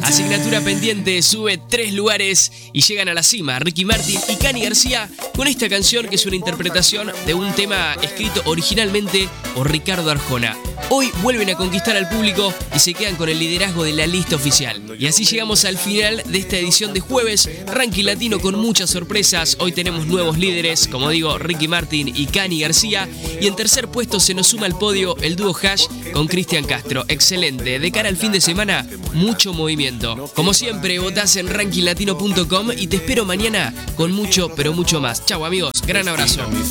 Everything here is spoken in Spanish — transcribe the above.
Asignatura pendiente sube 3 lugares y llegan a la cima Ricky Martin y Cani García con esta canción que es una interpretación de un tema escrito originalmente por Ricardo Arjona. Hoy vuelven a conquistar al público y se quedan con el liderazgo de la lista oficial. Y así llegamos al final de esta edición de jueves, Ranking Latino con muchas sorpresas. Hoy tenemos nuevos líderes, como digo, Ricky Martin y Cani García. Y en tercer puesto se nos suma al podio el dúo Hash con Cristian Castro. Excelente, de cara al fin de semana, mucho movimiento. Como siempre, votás en rankinglatino.com y te espero mañana con mucho, pero mucho más. Chau amigos, gran abrazo.